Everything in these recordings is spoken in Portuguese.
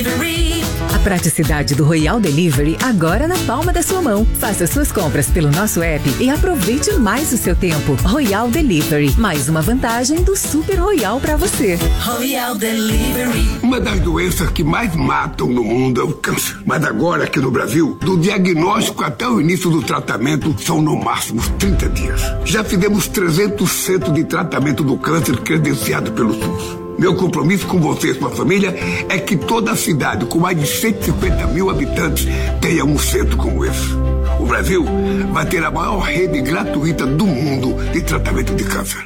Delivery. A praticidade do Royal Delivery agora na palma da sua mão. Faça suas compras pelo nosso app e aproveite mais o seu tempo. Royal Delivery, mais uma vantagem do Super Royal para você. Royal Delivery. Uma das doenças que mais matam no mundo é o câncer. Mas agora aqui no Brasil, do diagnóstico até o início do tratamento são no máximo 30 dias. Já fizemos 300 centros de tratamento do câncer credenciado pelo SUS. Meu compromisso com você e sua família é que toda a cidade, com mais de 150 mil habitantes, tenha um centro como esse. O Brasil vai ter a maior rede gratuita do mundo de tratamento de câncer.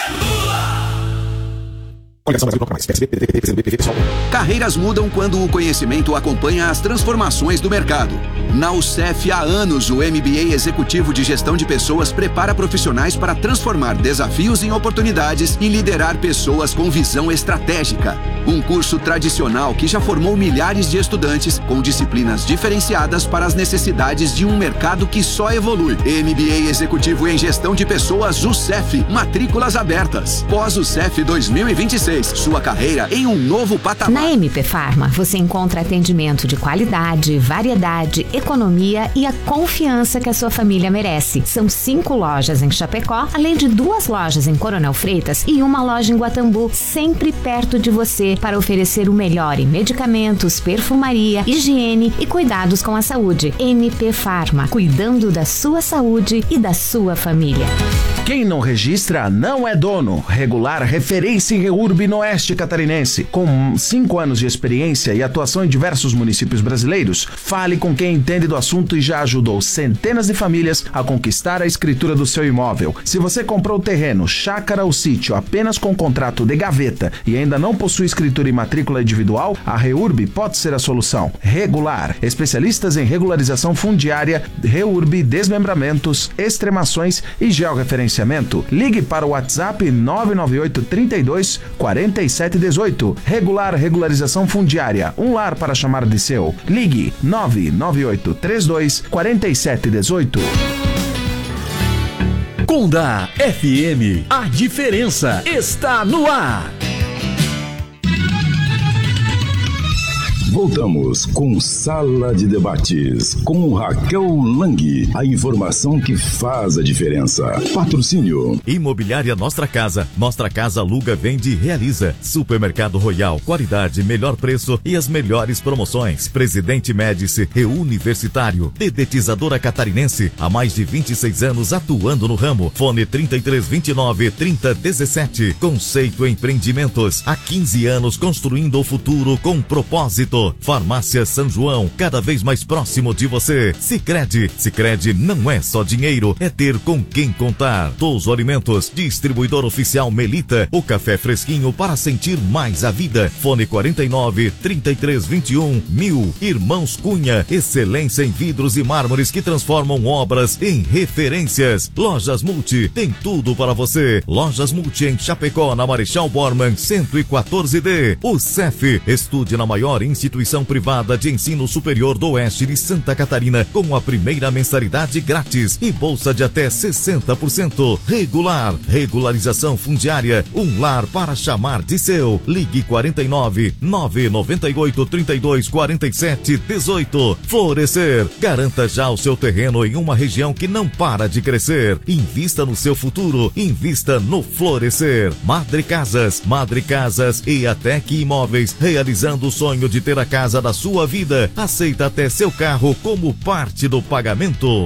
Carreiras mudam quando o conhecimento acompanha as transformações do mercado. Na UCEF há anos, o MBA Executivo de Gestão de Pessoas prepara profissionais para transformar desafios em oportunidades e liderar pessoas com visão estratégica. Um curso tradicional que já formou milhares de estudantes com disciplinas diferenciadas para as necessidades de um mercado que só evolui. MBA Executivo em Gestão de Pessoas UCEF. Matrículas abertas. Pós-UCEF 2026. Sua carreira em um novo patamar. Na MP Pharma, você encontra atendimento de qualidade, variedade, economia e a confiança que a sua família merece. São 5 lojas em Chapecó, além de 2 lojas em Coronel Freitas e uma loja em Guatambu, sempre perto de você para oferecer o melhor em medicamentos, perfumaria, higiene e cuidados com a saúde. MP Pharma, cuidando da sua saúde e da sua família. Quem não registra não é dono. Regular, referência em REURB no Oeste Catarinense. Com 5 anos de experiência e atuação em diversos municípios brasileiros, fale com quem entende do assunto e já ajudou centenas de famílias a conquistar a escritura do seu imóvel. Se você comprou terreno, chácara ou sítio apenas com contrato de gaveta e ainda não possui escritura e matrícula individual, a REURB pode ser a solução. Regular, especialistas em regularização fundiária, REURB, desmembramentos, extremações e georreferenciamento. Ligue para o WhatsApp 998 32 47 18. Regularização fundiária, um lar para chamar de seu. Ligue 998 32 47 18. Conda FM, a diferença está no ar. Voltamos com Sala de Debates, com Raquel Lang. A informação que faz a diferença. Patrocínio. Imobiliária Nostra Casa. Nostra Casa aluga, vende e realiza. Supermercado Royal. Qualidade, melhor preço e as melhores promoções. Presidente Médici, Reuniversitário. Dedetizadora Catarinense. Há mais de 26 anos atuando no ramo. Fone 3329-3017. Conceito Empreendimentos. Há 15 anos construindo o futuro com propósito. Farmácia São João, cada vez mais próximo de você. Sicredi não é só dinheiro, é ter com quem contar. Touso Alimentos, distribuidor oficial Melita, o café fresquinho para sentir mais a vida. Fone 49-3321-1000. Irmãos Cunha, excelência em vidros e mármores que transformam obras em referências. Lojas Multi, tem tudo para você. Lojas Multi em Chapecó, na Marechal Bormann 114D. O CEF, estude na maior instituição privada de ensino superior do Oeste de Santa Catarina, com a primeira mensalidade grátis e bolsa de até 60%. Regular, regularização fundiária, um lar para chamar de seu. Ligue 49-998-32-47-18. Florescer, garanta já o seu terreno em uma região que não para de crescer. Invista no seu futuro, invista no Florescer. Madre Casas e Atec Imóveis, realizando o sonho de ter a casa da sua vida. Aceita até seu carro como parte do pagamento.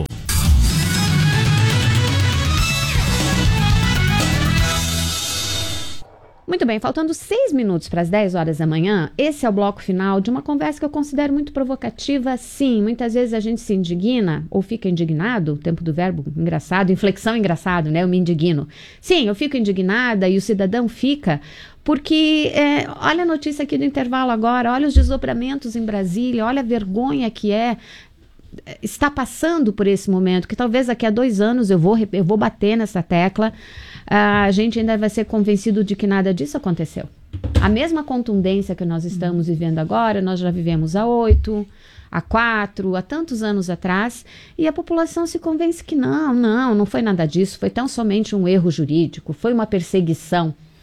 Muito bem, faltando 6 minutos para as 10 horas da manhã, esse é o bloco final de uma conversa que eu considero muito provocativa. Sim, muitas vezes a gente se indigna ou fica indignado, o tempo do verbo engraçado, inflexão engraçado, né? Eu me indigno. Sim, eu fico indignada e o cidadão fica porque, olha a notícia aqui do intervalo agora, olha os desdobramentos em Brasília, olha a vergonha que está passando por esse momento, que talvez daqui a 2 anos eu vou bater nessa tecla, a gente ainda vai ser convencido de que nada disso aconteceu. A mesma contundência que nós estamos vivendo agora, nós já vivemos há 8, há 4, há tantos anos atrás, e a população se convence que não foi nada disso, foi tão somente um erro jurídico, foi uma perseguição.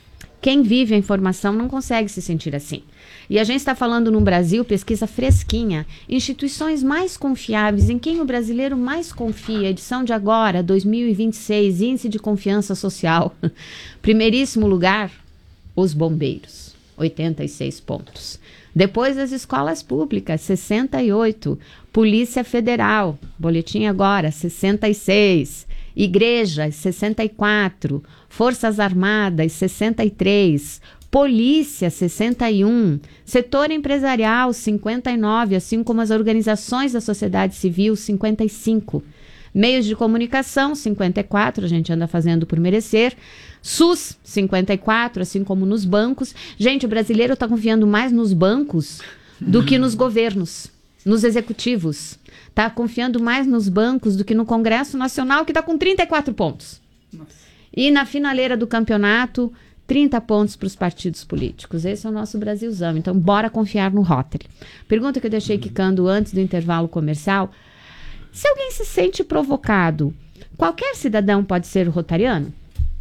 Quem vive a informação não consegue se sentir assim. E a gente está falando no Brasil, pesquisa fresquinha, instituições mais confiáveis, em quem o brasileiro mais confia, edição de agora, 2026, índice de confiança social. Primeiríssimo lugar, os bombeiros, 86 pontos. Depois as escolas públicas, 68. Polícia Federal, boletim agora, 66. Igrejas, 64. Forças Armadas, 63. Polícia, 61. Setor empresarial, 59, assim como as organizações da sociedade civil, 55. Meios de comunicação, 54, a gente anda fazendo por merecer. SUS, 54, assim como nos bancos. Gente, o brasileiro está confiando mais nos bancos do que nos governos, nos executivos. Está confiando mais nos bancos do que no Congresso Nacional, que está com 34 pontos. Nossa. E na finaleira do campeonato, 30 pontos para os partidos políticos. Esse é o nosso Brasilzão. Então, bora confiar no Rotary. Pergunta que eu deixei quicando antes do intervalo comercial. Se alguém se sente provocado, qualquer cidadão pode ser rotariano?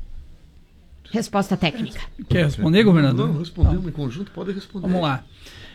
Resposta técnica. Quer responder, governador? Não, respondemos em conjunto, pode responder. Vamos lá.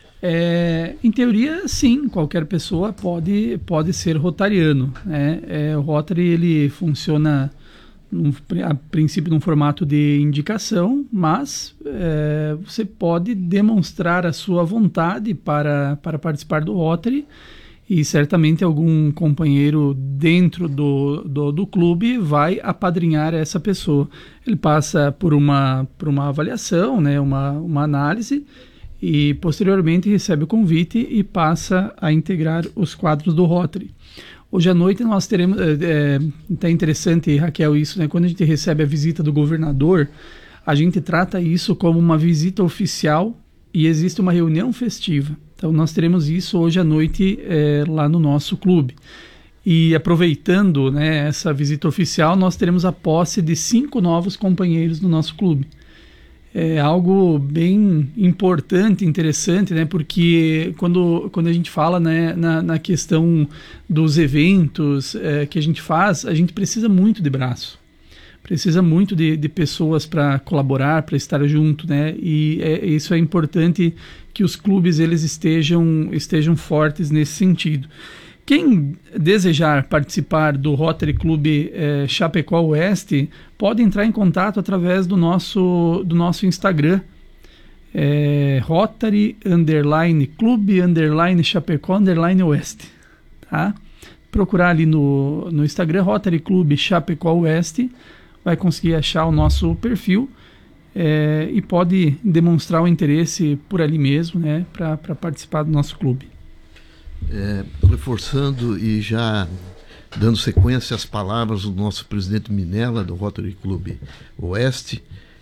Em teoria, sim, qualquer pessoa pode ser rotariano, né? O Rotary, ele funciona a princípio num formato de indicação, mas você pode demonstrar a sua vontade para participar do Rotary, e certamente algum companheiro dentro do clube vai apadrinhar essa pessoa. Ele passa por uma avaliação, né, uma análise, e posteriormente recebe o convite e passa a integrar os quadros do Rotary. Hoje à noite nós teremos, tá interessante, Raquel, isso, né? Quando a gente recebe a visita do governador, a gente trata isso como uma visita oficial e existe uma reunião festiva. Então nós teremos isso hoje à noite lá no nosso clube. E aproveitando, né, essa visita oficial, nós teremos a posse de 5 novos companheiros do nosso clube. É algo bem importante, interessante, né? Porque quando a gente fala, né, na questão dos eventos que a gente faz, a gente precisa muito de braço, precisa muito de pessoas para colaborar, para estar junto, né? E isso é importante que os clubes eles estejam fortes nesse sentido. Quem desejar participar do Rotary Clube Chapecó Oeste pode entrar em contato através do nosso Instagram, Rotary_Clube_Chapecó_Oeste, tá? Procurar ali no Instagram Rotary Clube Chapecó Oeste, vai conseguir achar o nosso perfil e pode demonstrar o interesse por ali mesmo, né, para participar do nosso clube. Reforçando e já dando sequência às palavras do nosso presidente Minella, do Rotary Clube Oeste,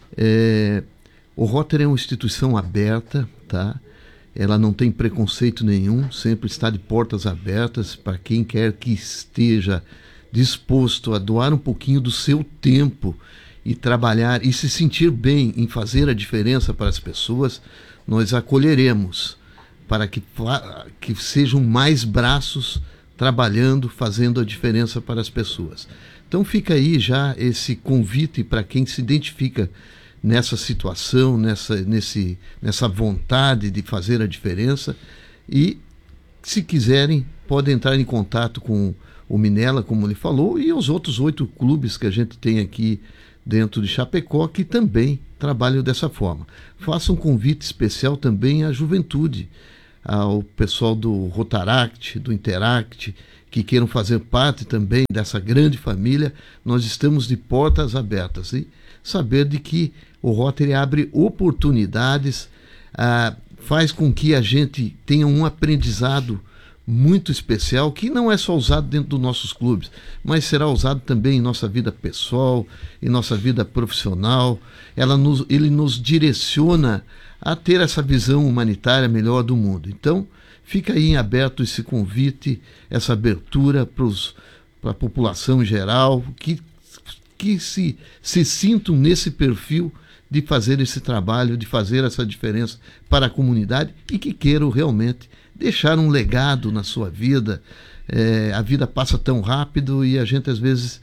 o Rotary é uma instituição aberta, tá? Ela não tem preconceito nenhum, sempre está de portas abertas para quem quer que esteja disposto a doar um pouquinho do seu tempo e trabalhar e se sentir bem em fazer a diferença para as pessoas. Nós acolheremos para que sejam mais braços trabalhando, fazendo a diferença para as pessoas. Então fica aí já esse convite para quem se identifica nessa situação, nessa vontade de fazer a diferença, e se quiserem podem entrar em contato com o Minella, como ele falou, e os outros 8 clubes que a gente tem aqui dentro de Chapecó que também trabalham dessa forma. Faça um convite especial também à juventude, ao pessoal do Rotaract, do Interact, que queiram fazer parte também dessa grande família. Nós estamos de portas abertas, e saber de que o Rotary abre oportunidades, faz com que a gente tenha um aprendizado muito especial, que não é só usado dentro dos nossos clubes, mas será usado também em nossa vida pessoal, em nossa vida profissional. Ele nos direciona a ter essa visão humanitária melhor do mundo. Então, fica aí em aberto esse convite, essa abertura para a população em geral, que se sintam nesse perfil de fazer esse trabalho, de fazer essa diferença para a comunidade e que queiram realmente deixar um legado na sua vida. A vida passa tão rápido e a gente às vezes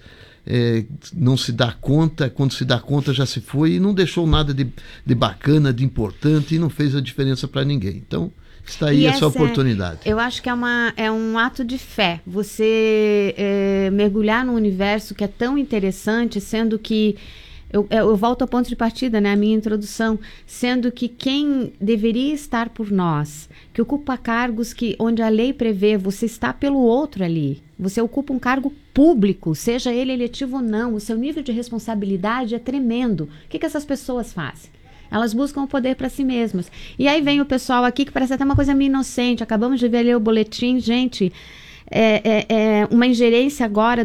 não se dá conta, quando se dá conta já se foi e não deixou nada de bacana, de importante e não fez a diferença para ninguém. Então, está aí essa oportunidade. Eu acho que é um ato de fé. Você mergulhar num universo que é tão interessante, sendo que eu volto ao ponto de partida, né, a minha introdução, sendo que quem deveria estar por nós, que ocupa cargos onde a lei prevê, você está pelo outro ali, você ocupa um cargo público, seja ele eletivo ou não, o seu nível de responsabilidade é tremendo. O que essas pessoas fazem? Elas buscam o poder para si mesmas. E aí vem o pessoal aqui que parece até uma coisa meio inocente, acabamos de ver ali o boletim, gente, uma ingerência agora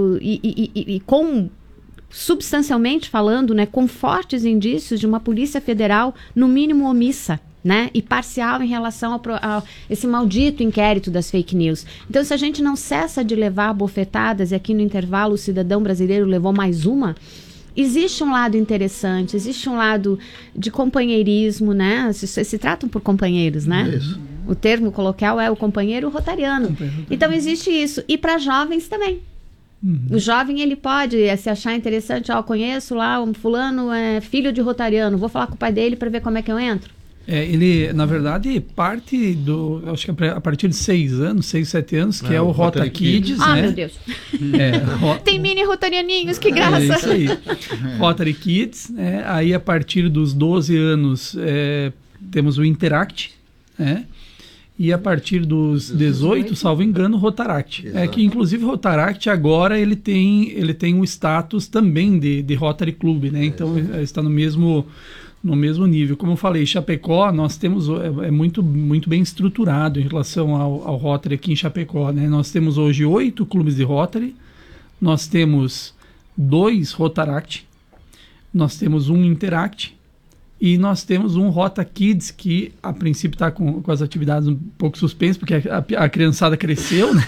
e com... substancialmente falando, né, com fortes indícios de uma Polícia Federal, no mínimo omissa, né, e parcial em relação a esse maldito inquérito das fake news. Então, se a gente não cessa de levar bofetadas, e aqui no intervalo o cidadão brasileiro levou mais uma, existe um lado interessante, existe um lado de companheirismo, né, se tratam por companheiros, né? Isso. O termo coloquial é o companheiro rotariano. Então, existe isso. E para jovens também. O jovem, ele pode se achar interessante, conheço lá um fulano, filho de rotariano, vou falar com o pai dele para ver como é que eu entro. Ele, na verdade, parte acho que a partir de 6, 7 anos, que é o Rota Kids, né? Meu Deus. Tem mini rotarianinhos, que graça. É isso aí. Rotary Kids, né? Aí a partir dos 12 anos temos o Interact, né? E a partir dos 18, salvo engano, o Rotaract. Que inclusive o Rotaract agora ele tem um status também de Rotary Club, né? Então está no mesmo nível. Como eu falei, Chapecó, nós temos muito, muito bem estruturado em relação ao Rotary aqui em Chapecó, né? Nós temos hoje 8 clubes de Rotary, nós temos 2 Rotaract, nós temos um Interact, e nós temos um Rota Kids que a princípio está com as atividades um pouco suspensas, porque a criançada cresceu, né?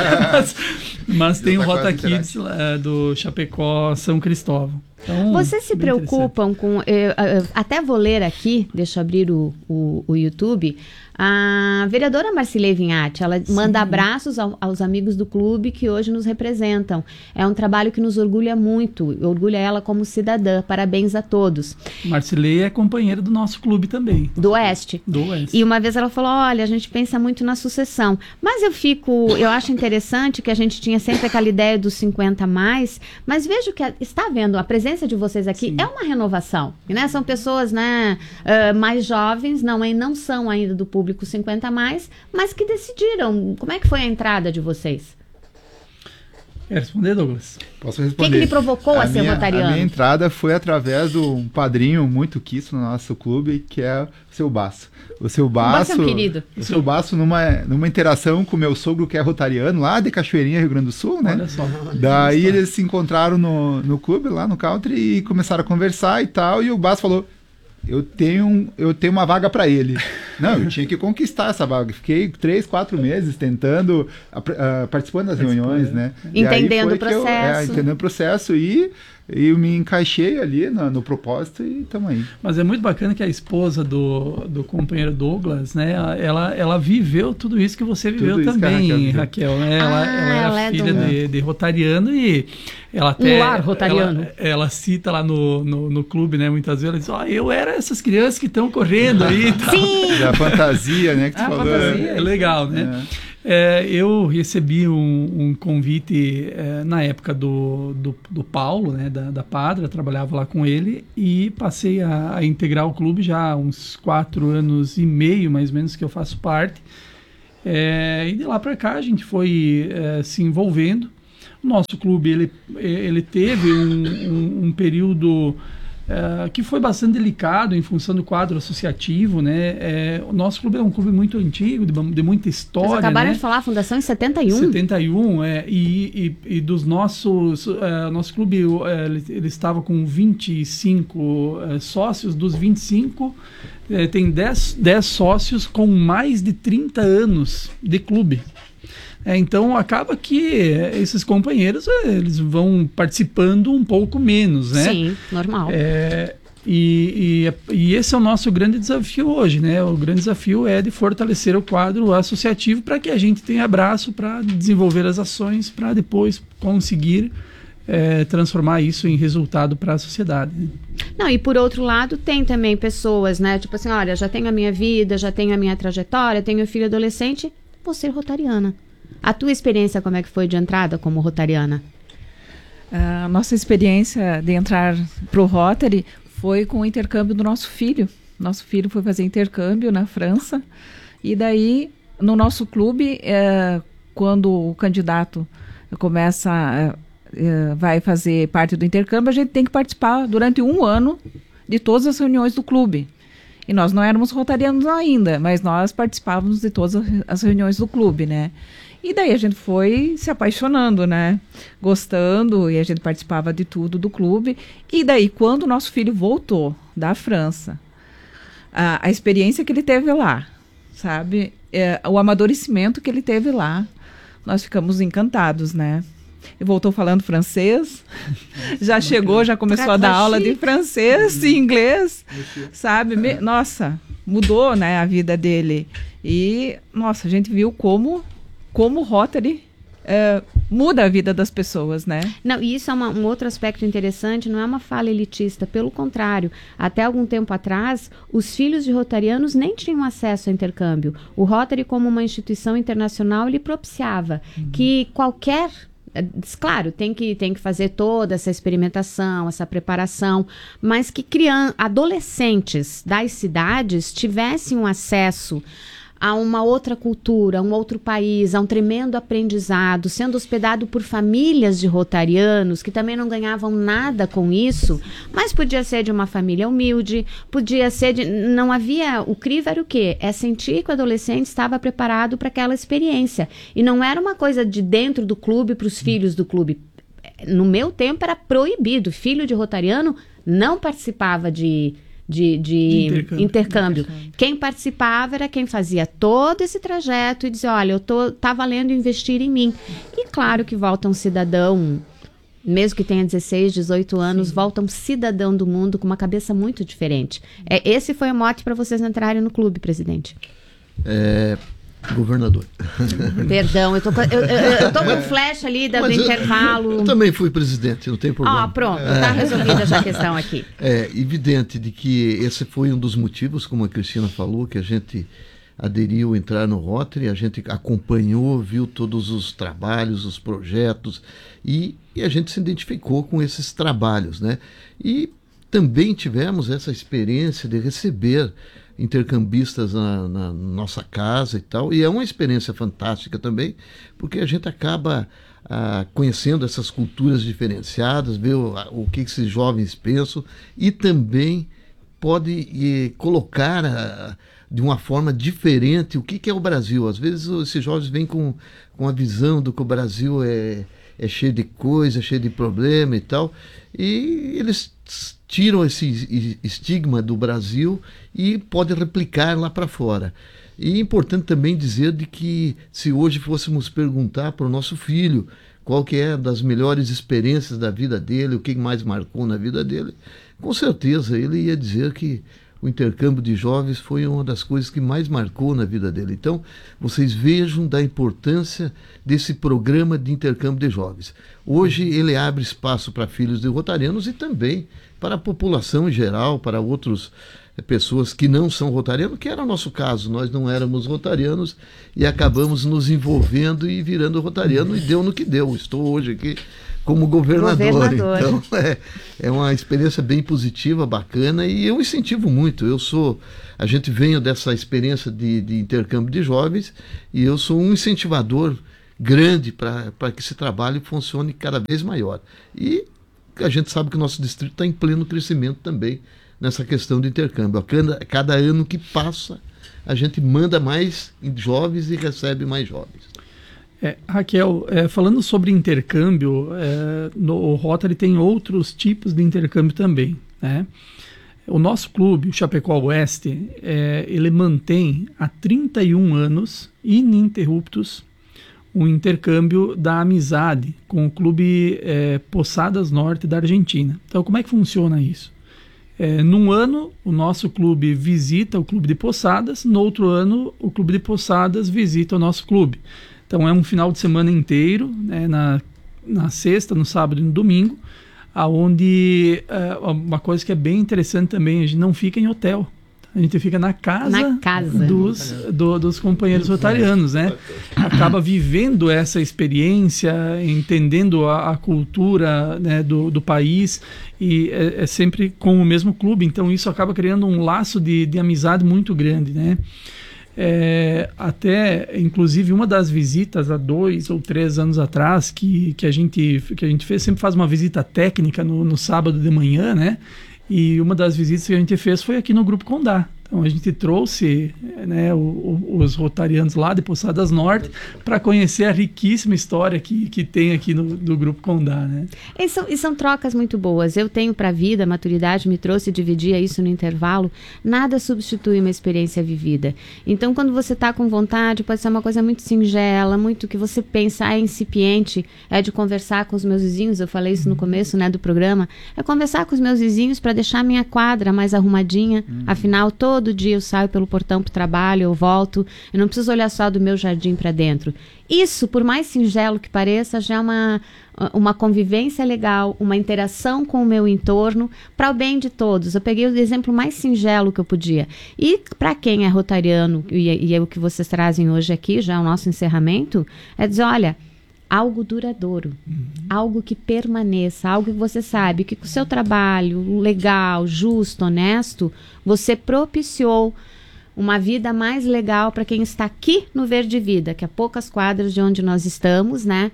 mas tem o Rota Kids do Chapecó São Cristóvão. Então, vocês se preocupam com... até vou ler aqui, deixa eu abrir o YouTube. A vereadora Marcilei Vinhati, ela manda abraços aos amigos do clube que hoje nos representam. É um trabalho que nos orgulha muito, orgulha ela como cidadã. Parabéns a todos. Marcilei é companheira do nosso clube também. Do Oeste. E uma vez ela falou, olha, a gente pensa muito na sucessão. Mas eu acho interessante que a gente tinha sempre aquela ideia dos 50 mais, mas vejo que está vendo, a presença de vocês aqui é uma renovação. Né? São pessoas, né, mais jovens, não são ainda do público 50 mais, mas que decidiram. Como é que foi a entrada de vocês? Quer responder, Douglas? Posso responder. O que lhe provocou a ser rotariano? A minha entrada foi através de um padrinho muito quisto no nosso clube, que é o seu Basso. O seu Basso é um querido. O seu Basso, numa interação com o meu sogro, que é rotariano, lá de Cachoeirinha, Rio Grande do Sul, né? Olha só. Daí eles se encontraram no clube, lá no country, e começaram a conversar e tal, e o Basso falou, eu tenho uma vaga para ele. Não, eu tinha que conquistar essa vaga. Fiquei 3, 4 meses tentando, participando das reuniões, né? Entendendo o processo. Entendendo o processo e eu me encaixei ali no propósito e estamos aí. Mas é muito bacana que a esposa do companheiro Douglas, né? Ela viveu tudo isso que você viveu também, Raquel. Né? Ela é filha de rotariano e ela até... Um lar rotariano. Ela cita lá no clube, né? Muitas vezes ela diz, eu era essas crianças que estão correndo aí e tal. Sim! Da fantasia, né? Que tu falou. Fantasia, é legal, né? Eu recebi um convite na época do Paulo, né, da Padra, trabalhava lá com ele e passei a integrar o clube já há uns 4 anos e meio, mais ou menos, que eu faço parte. E de lá para cá a gente foi se envolvendo. O nosso clube ele teve um período... que foi bastante delicado em função do quadro associativo, né? O nosso clube é um clube muito antigo, de muita história. Vocês acabaram, né, de falar, a fundação em 71? 71, e dos nossos... nosso clube, ele estava com 25 sócios, dos 25, tem 10 sócios com mais de 30 anos de clube. Então acaba que esses companheiros eles vão participando um pouco menos, né? Sim, normal. E esse é o nosso grande desafio hoje, né? O grande desafio é de fortalecer o quadro associativo para que a gente tenha braço para desenvolver as ações, para depois conseguir transformar isso em resultado para a sociedade. Né? Não, e por outro lado, tem também pessoas, né? Tipo assim, olha, já tenho a minha vida, já tenho a minha trajetória, tenho filho adolescente, vou ser rotariana. A tua experiência, como é que foi de entrada como rotariana? A nossa experiência de entrar para o Rotary foi com o intercâmbio do nosso filho. Nosso filho foi fazer intercâmbio na França, e daí, no nosso clube, quando o candidato vai fazer parte do intercâmbio, a gente tem que participar durante 1 ano de todas as reuniões do clube. E nós não éramos rotarianos ainda, mas nós participávamos de todas as reuniões do clube, né? E daí a gente foi se apaixonando, né? Gostando, e a gente participava de tudo do clube. E daí, quando o nosso filho voltou da França, a experiência que ele teve lá, sabe? O amadurecimento que ele teve lá, nós ficamos encantados, né? Ele voltou falando francês, já chegou, já começou a dar aula de francês e inglês, sabe? Nossa, mudou, né, a vida dele. E, nossa, a gente viu como o Rotary muda a vida das pessoas, né? Não, e isso é um outro aspecto interessante, não é uma fala elitista, pelo contrário. Até algum tempo atrás, os filhos de rotarianos nem tinham acesso ao intercâmbio. O Rotary, como uma instituição internacional, ele propiciava que qualquer... Claro, tem que fazer toda essa experimentação, essa preparação, mas que adolescentes das cidades tivessem um acesso a uma outra cultura, a um outro país, a um tremendo aprendizado, sendo hospedado por famílias de rotarianos que também não ganhavam nada com isso, mas podia ser de uma família humilde, podia ser não havia... O crivo era o quê? É sentir que o adolescente estava preparado para aquela experiência. E não era uma coisa de dentro do clube para os filhos do clube. No meu tempo era proibido. Filho de rotariano não participava de intercâmbio. Quem participava era quem fazia todo esse trajeto e dizia, olha, tá valendo investir em mim. E claro que volta um cidadão, mesmo que tenha 16, 18 anos, volta um cidadão do mundo com uma cabeça muito diferente. Esse foi o mote para vocês entrarem no clube, presidente? Governador. Perdão, eu tô com um flash ali do intervalo. Eu também fui presidente, não tem problema. Pronto, tá resolvida já a questão aqui. É evidente de que esse foi um dos motivos, como a Cristina falou, que a gente aderiu a entrar no Rotary, a gente acompanhou, viu todos os trabalhos, os projetos, e a gente se identificou com esses trabalhos, né? E também tivemos essa experiência de receber intercambistas na nossa casa e tal, e é uma experiência fantástica também, porque a gente acaba conhecendo essas culturas diferenciadas, ver o que esses jovens pensam, e também pode colocar de uma forma diferente o que é o Brasil. Às vezes esses jovens vêm com a visão do que o Brasil é cheio de coisa, cheio de problema e tal, e eles tiram esse estigma do Brasil e podem replicar lá para fora. E é importante também dizer de que se hoje fôssemos perguntar para o nosso filho qual que é das melhores experiências da vida dele, o que mais marcou na vida dele, com certeza ele ia dizer que o intercâmbio de jovens foi uma das coisas que mais marcou na vida dele. Então, vocês vejam da importância desse programa de intercâmbio de jovens. Hoje ele abre espaço para filhos de rotarianos e também para a população em geral, para outras pessoas que não são rotarianos, que era o nosso caso. Nós não éramos rotarianos e acabamos nos envolvendo e virando rotariano, e deu no que deu. Estou hoje aqui como governador. Então é uma experiência bem positiva, bacana, e eu incentivo muito. A gente veio dessa experiência de intercâmbio de jovens, e eu sou um incentivador grande para que esse trabalho funcione cada vez maior. E a gente sabe que o nosso distrito está em pleno crescimento também nessa questão de intercâmbio. A cada ano que passa, a gente manda mais jovens e recebe mais jovens. Raquel, falando sobre intercâmbio, o Rotary tem outros tipos de intercâmbio também, né? O nosso clube, o Chapecó Oeste, ele mantém há 31 anos ininterruptos o intercâmbio da amizade com o clube Posadas Norte da Argentina. Então, como é que funciona isso? Num ano, o nosso clube visita o clube de Posadas, no outro ano, o clube de Posadas visita o nosso clube. Então, é um final de semana inteiro, né, na sexta, no sábado e no domingo, aonde uma coisa que é bem interessante também, a gente não fica em hotel. A gente fica na casa dos companheiros rotarianos, né? Acaba vivendo essa experiência, entendendo a cultura, né, do país, e é sempre com o mesmo clube. Então isso acaba criando um laço de amizade muito grande, né? Até, inclusive, uma das visitas há 2 ou 3 anos atrás que a gente fez, sempre faz uma visita técnica no sábado de manhã, né? E uma das visitas que a gente fez foi aqui no Grupo Condá. Então a gente trouxe, né, os rotarianos lá de Poçadas Norte para conhecer a riquíssima história que tem aqui no Grupo Condá, né? E são trocas muito boas. Eu tenho para a vida, a maturidade me trouxe, dividia isso no intervalo. Nada substitui uma experiência vivida. Então quando você está com vontade, pode ser uma coisa muito singela, muito que você pensa, é incipiente, é de conversar com os meus vizinhos. Eu falei isso no começo, né, do programa. É conversar com os meus vizinhos para deixar a minha quadra mais arrumadinha. Afinal, todo dia eu saio pelo portão para o trabalho, eu volto, eu não preciso olhar só do meu jardim para dentro. Isso, por mais singelo que pareça, já é uma convivência legal, uma interação com o meu entorno, para o bem de todos. Eu peguei o exemplo mais singelo que eu podia. E para quem é rotariano, e é o que vocês trazem hoje aqui, já é o nosso encerramento, é dizer, olha, algo duradouro, algo que permaneça, algo que você sabe que com o seu trabalho legal, justo, honesto, você propiciou uma vida mais legal para quem está aqui no Verde Vida, que é poucas quadras de onde nós estamos, né?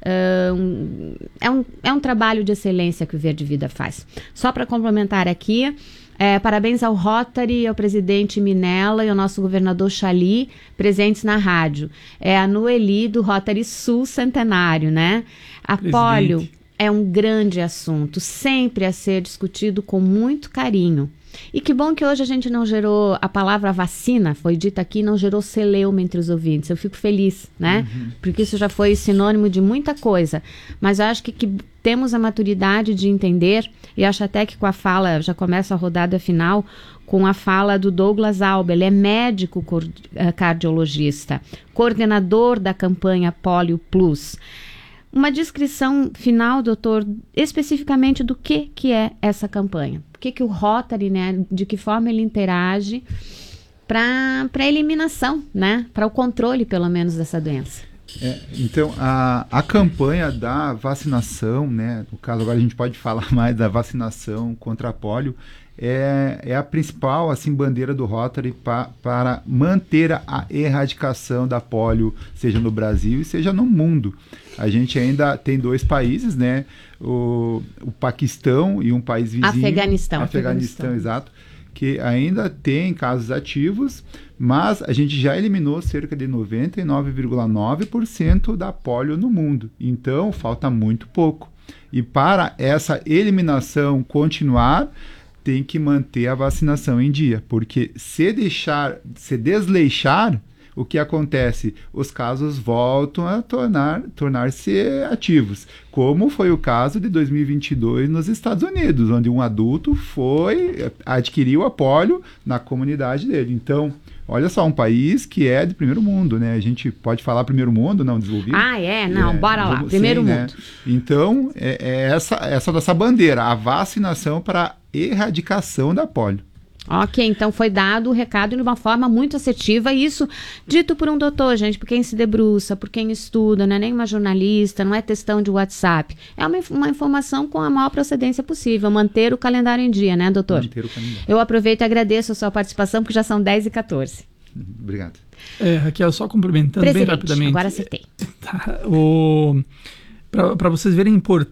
É um trabalho de excelência que o Verde Vida faz. Só para complementar aqui, parabéns ao Rotary, ao presidente Minella e ao nosso governador Chali, presentes na rádio. É a Noeli do Rotary Sul Centenário, né? A polio é um grande assunto, sempre a ser discutido com muito carinho. E que bom que hoje a gente não gerou, a palavra vacina, foi dita aqui, não gerou celeuma entre os ouvintes. Eu fico feliz, né? Porque isso já foi sinônimo de muita coisa. Mas eu acho que temos a maturidade de entender, e acho até que com a fala, já começa a rodada final, com a fala do Douglas Alba. Ele é médico cardiologista, coordenador da campanha Polio Plus. Uma descrição final, doutor, especificamente do que é essa campanha. Por que o Rotary, né, de que forma ele interage para a eliminação, né, para o controle, pelo menos, dessa doença? Então, a campanha da vacinação, né, no caso agora a gente pode falar mais da vacinação contra a polio, é a principal assim, bandeira do Rotary para manter a erradicação da polio, seja no Brasil e seja no mundo. A gente ainda tem 2 países, né? O Paquistão e um país vizinho. Afeganistão, exato. Que ainda tem casos ativos, mas a gente já eliminou cerca de 99,9% da polio no mundo. Então, falta muito pouco. E para essa eliminação continuar, tem que manter a vacinação em dia, porque se desleixar, o que acontece? Os casos voltam a tornar-se ativos, como foi o caso de 2022 nos Estados Unidos, onde um adulto adquiriu a polio na comunidade dele. Então, olha só, um país que é de primeiro mundo, né? A gente pode falar primeiro mundo, não desenvolvido? Não, bora lá, primeiro mundo. Né? Então, essa nossa bandeira, a vacinação para erradicação da polio. Ok, então foi dado o recado de uma forma muito assertiva, e isso dito por um doutor, gente, por quem se debruça, por quem estuda, não é nem uma jornalista, não é textão de WhatsApp, é uma informação com a maior procedência possível, manter o calendário em dia, né, doutor? Manter o calendário. Eu aproveito e agradeço a sua participação, porque já são 10h14. Obrigado. Raquel, só complementando bem rapidamente. Agora acertei. Para vocês verem a importância